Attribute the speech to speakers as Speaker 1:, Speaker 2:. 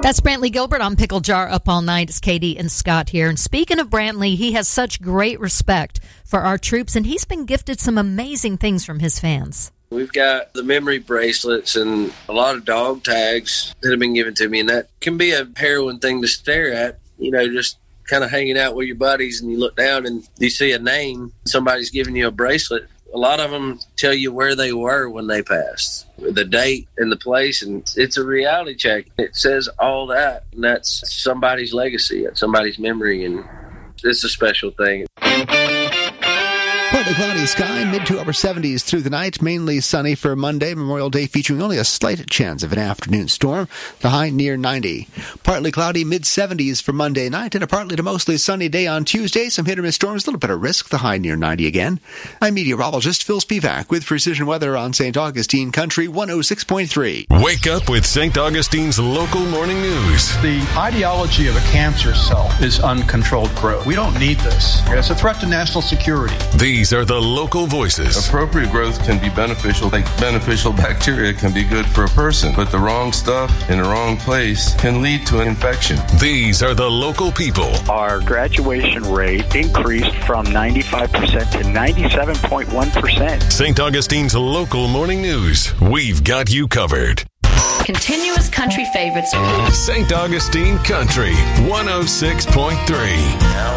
Speaker 1: That's Brantley Gilbert on Pickle Jar Up All Night. It's Katie and Scott here. And speaking of Brantley, he has such great respect for our troops, and he's been gifted some amazing things from his fans.
Speaker 2: We've got the memory bracelets and a lot of dog tags that have been given to me, and that can be a harrowing thing to stare at, just kind of hanging out with your buddies, and you look down and you see a name, somebody's giving you a bracelet. A lot of them tell you where they were when they passed, the date and the place, and it's a reality check. It says all that, and that's somebody's legacy, that's somebody's memory, and it's a special thing.
Speaker 3: Partly cloudy sky, mid to upper 70s through the night, mainly sunny for Monday, Memorial Day, featuring only a slight chance of an afternoon storm, the high near 90. Partly cloudy, mid-70s for Monday night, and a partly to mostly sunny day on Tuesday. Some hit-or-miss storms, a little bit of risk, the high near 90 again. I'm meteorologist Phil Spivak with Precision Weather on St. Augustine Country 106.3.
Speaker 4: Wake up with St. Augustine's local morning news.
Speaker 5: The ideology of a cancer cell is uncontrolled growth. We don't need this. It's a threat to national security.
Speaker 4: These are the local voices.
Speaker 6: Appropriate growth can be beneficial, like beneficial bacteria can be good for a person, but the wrong stuff in the wrong place can lead to an infection.
Speaker 4: These are the local people.
Speaker 7: Our graduation rate increased from 95% to 97.1%.
Speaker 4: St. Augustine's local morning news. We've got you covered.
Speaker 8: Continuous country favorites.
Speaker 4: St. Augustine Country 106.3.